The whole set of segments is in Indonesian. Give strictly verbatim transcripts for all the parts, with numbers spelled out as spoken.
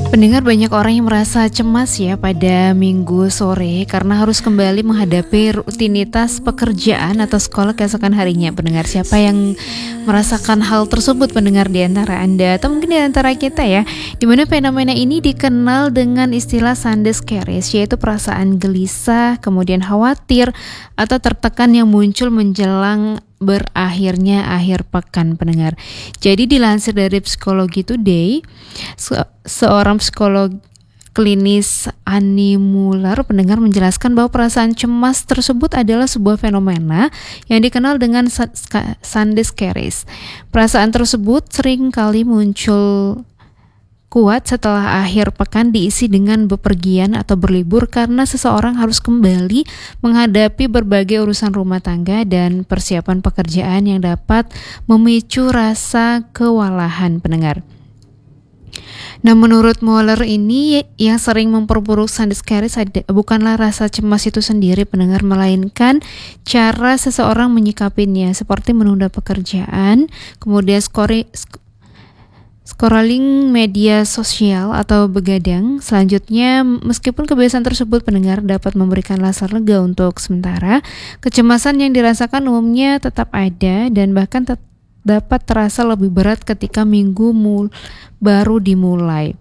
Pendengar, banyak orang yang merasa cemas ya pada minggu sore karena harus kembali menghadapi rutinitas pekerjaan atau sekolah keesokan harinya. Pendengar, siapa yang merasakan hal tersebut pendengar di antara Anda atau mungkin di antara kita ya, di mana fenomena ini dikenal dengan istilah Sunday scaries, yaitu perasaan gelisah, kemudian khawatir atau tertekan yang muncul menjelang berakhirnya akhir pekan pendengar. Jadi dilansir dari Psikologi Today, se- seorang psikolog klinis Annie Muller pendengar menjelaskan bahwa perasaan cemas tersebut adalah sebuah fenomena yang dikenal dengan Sunday scaries. Perasaan tersebut sering kali muncul kuat setelah akhir pekan diisi dengan bepergian atau berlibur karena seseorang harus kembali menghadapi berbagai urusan rumah tangga dan persiapan pekerjaan yang dapat memicu rasa kewalahan pendengar. Nah, menurut Muller ini yang sering memperburuk Sunday scaries bukanlah rasa cemas itu sendiri pendengar, melainkan cara seseorang menyikapinya seperti menunda pekerjaan, kemudian skori scrolling media sosial atau begadang. Selanjutnya, meskipun kebiasaan tersebut pendengar dapat memberikan rasa lega untuk sementara, kecemasan yang dirasakan umumnya tetap ada dan bahkan tet- dapat terasa lebih berat ketika minggu mul- baru dimulai.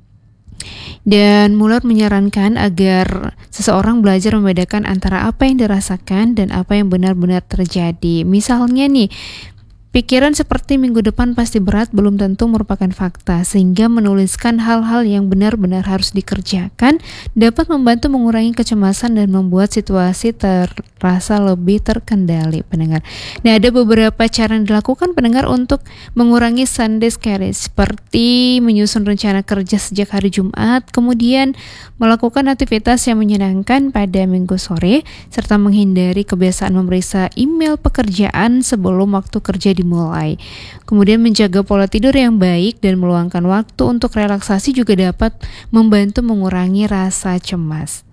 Dan Muller menyarankan agar seseorang belajar membedakan antara apa yang dirasakan dan apa yang benar-benar terjadi. Misalnya nih, pikiran seperti minggu depan pasti berat belum tentu merupakan fakta, sehingga menuliskan hal-hal yang benar-benar harus dikerjakan dapat membantu mengurangi kecemasan dan membuat situasi terasa lebih terkendali pendengar. Nah, ada beberapa cara yang dilakukan pendengar untuk mengurangi Sunday scaries, seperti menyusun rencana kerja sejak hari Jumat, kemudian melakukan aktivitas yang menyenangkan pada minggu sore, serta menghindari kebiasaan memeriksa email pekerjaan sebelum waktu kerja dimulai. Kemudian menjaga pola tidur yang baik dan meluangkan waktu untuk relaksasi juga dapat membantu mengurangi rasa cemas.